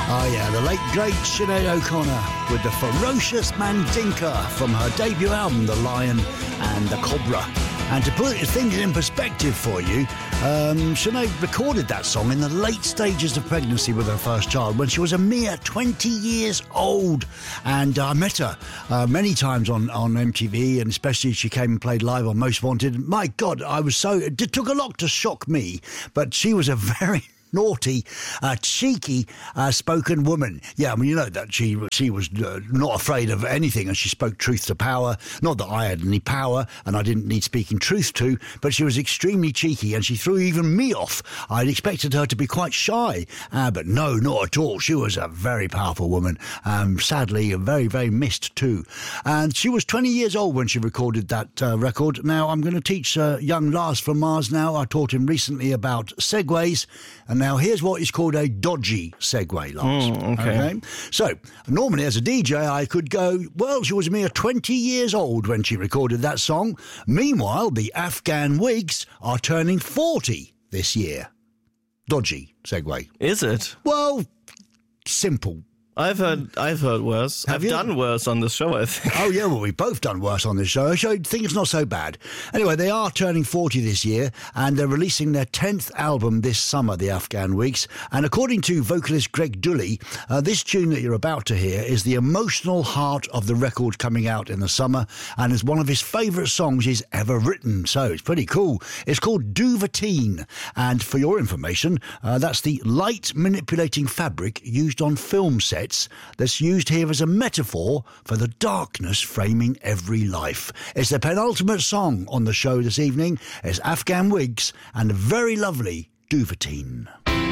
Oh yeah, the late great Sinead O'Connor with the ferocious Mandinka from her debut album The Lion and the Cobra. And to put things in perspective for you, Sinead recorded that song in the late stages of pregnancy with her first child when she was a mere 20 years old. And I met her many times on MTV, and especially she came and played live on Most Wanted. My God, it took a lot to shock me, but she was a very naughty, cheeky spoken woman. Yeah, I mean, you know that she was not afraid of anything, and she spoke truth to power. Not that I had any power and I didn't need speaking truth to, but she was extremely cheeky, and she threw even me off. I'd expected her to be quite shy, but no, not at all. She was a very powerful woman, sadly very, very missed too. And she was 20 years old when she recorded that record. Now, I'm going to teach young Lars from Mars now. I taught him recently about segues, and now here's what is called a dodgy segue, Lars. Okay. So, normally as a DJ, I could go, well, she was a mere 20 years old when she recorded that song. Meanwhile, the Afghan Whigs are turning 40 this year. Dodgy segue. Is it? Well, simple. I've heard worse. I've done worse on this show, I think. Oh, yeah, well, we've both done worse on this show. I think it's not so bad. Anyway, they are turning 40 this year, and they're releasing their 10th album this summer, the Afghan Whigs. And according to vocalist Greg Dully, this tune that you're about to hear is the emotional heart of the record coming out in the summer, and is one of his favourite songs he's ever written. So it's pretty cool. It's called Duvetine. And for your information, that's the light manipulating fabric used on film sets that's used here as a metaphor for the darkness framing every life. It's the penultimate song on the show this evening. It's Afghan Whigs and the very lovely Duvetine.